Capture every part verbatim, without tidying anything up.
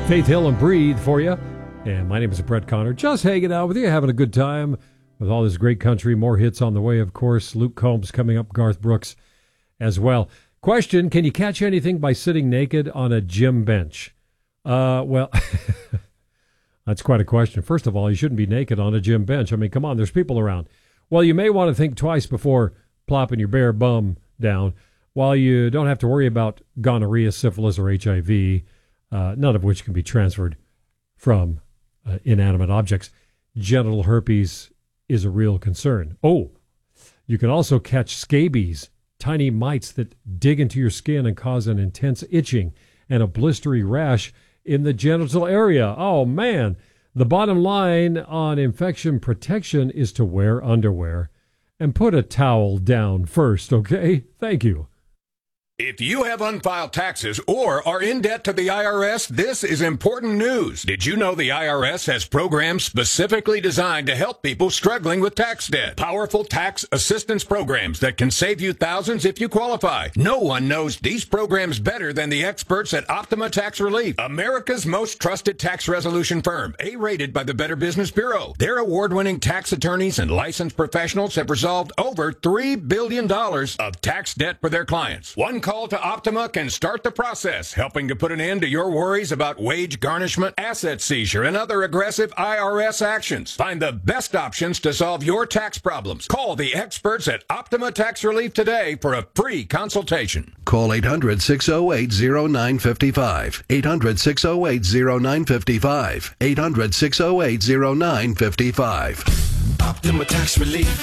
Faith Hill and Breathe for you. And my name is Brett Connor. Just hanging out with you, having a good time with all this great country. More hits on the way, of course. Luke Combs coming up, Garth Brooks as well. Question, can you catch anything by sitting naked on a gym bench? Uh, well, that's quite a question. First of all, you shouldn't be naked on a gym bench. I mean, come on, there's people around. Well, you may want to think twice before plopping your bare bum down. While you don't have to worry about gonorrhea, syphilis, or H I V, uh, none of which can be transferred from uh, inanimate objects, genital herpes is a real concern. Oh, you can also catch scabies, tiny mites that dig into your skin and cause an intense itching and a blistery rash in the genital area. Oh, man. The bottom line on infection protection is to wear underwear and put a towel down first, okay? Thank you. If you have unfiled taxes or are in debt to the I R S, this is important news. Did you know the I R S has programs specifically designed to help people struggling with tax debt? Powerful tax assistance programs that can save you thousands if you qualify. No one knows these programs better than the experts at Optima Tax Relief, America's most trusted tax resolution firm, A-rated by the Better Business Bureau. Their award-winning tax attorneys and licensed professionals have resolved over three billion dollars of tax debt for their clients. One call to Optima can start the process, helping to put an end to your worries about wage garnishment, asset seizure, and other aggressive I R S actions. Find the best options to solve your tax problems. Call the experts at Optima Tax Relief today for a free consultation. Call eight hundred, six oh eight, oh nine five five. eight hundred, six oh eight, oh nine five five. eight hundred, six oh eight, oh nine five five. Optima Tax Relief.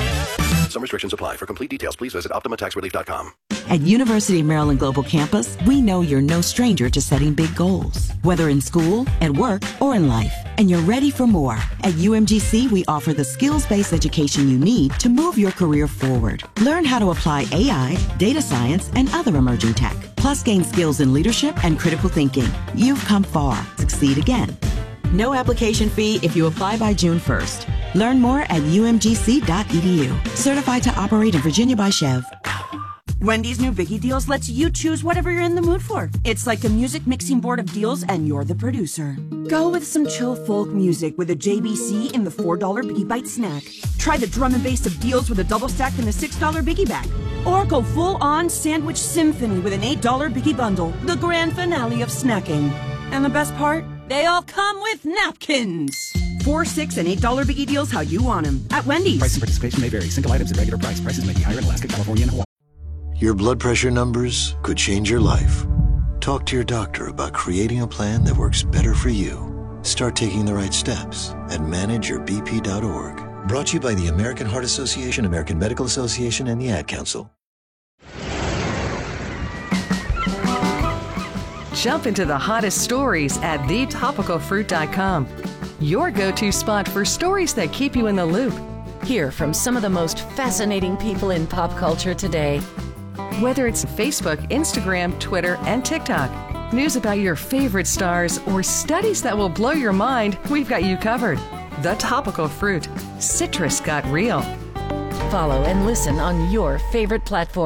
Some restrictions apply. For complete details, please visit optima tax relief dot com. At University of Maryland Global Campus, we know you're no stranger to setting big goals, whether in school, at work, or in life. And you're ready for more. At U M G C, we offer the skills-based education you need to move your career forward. Learn how to apply A I, data science, and other emerging tech. Plus, gain skills in leadership and critical thinking. You've come far. Succeed again. No application fee if you apply by June first. Learn more at u m g c dot e d u. Certified to operate in Virginia by Chev. Wendy's new Biggie Deals lets you choose whatever you're in the mood for. It's like a music mixing board of deals, and you're the producer. Go with some chill folk music with a J B C in the four dollar Biggie Bite snack. Try the drum and bass of deals with a double stack in the six dollar Biggie Bag. Or go full-on sandwich symphony with an eight dollar Biggie Bundle, the grand finale of snacking. And the best part? They all come with napkins. Four, six, and eight dollar Biggie Deals how you want them at Wendy's. Price and participation may vary. Single items at regular price. Prices may be higher in Alaska, California, and Hawaii. Your blood pressure numbers could change your life. Talk to your doctor about creating a plan that works better for you. Start taking the right steps at manage your b p dot org. Brought to you by the American Heart Association, American Medical Association, and the Ad Council. Jump into the hottest stories at the topical fruit dot com. Your go-to spot for stories that keep you in the loop. Hear from some of the most fascinating people in pop culture today. Whether it's Facebook, Instagram, Twitter, and TikTok, news about your favorite stars, or studies that will blow your mind, we've got you covered. The Topical Fruit. Citrus got real. Follow and listen on your favorite platform.